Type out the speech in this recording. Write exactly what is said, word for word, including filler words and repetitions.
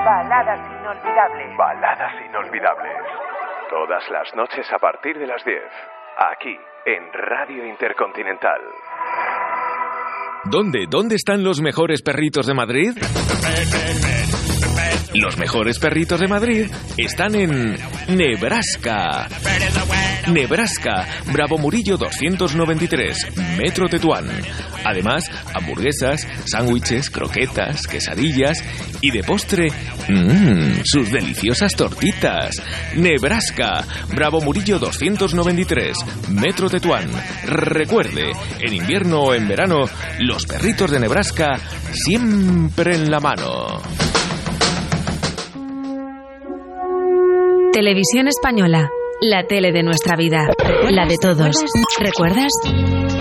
Baladas inolvidables. Baladas inolvidables. Todas las noches a partir de las diez. Aquí, en Radio Intercontinental. ¿Dónde? ¿Dónde están los mejores perritos de Madrid? Los mejores perritos de Madrid están en Nebraska. Nebraska, Bravo Murillo doscientos noventa y tres, Metro Tetuán. Además, hamburguesas, sándwiches, croquetas, quesadillas y de postre, mmm, sus deliciosas tortitas. Nebraska, Bravo Murillo doscientos noventa y tres, Metro Tetuán. Recuerde, en invierno o en verano, los perritos de Nebraska siempre en la mano. Televisión Española, la tele de nuestra vida, la de todos. ¿Recuerdas?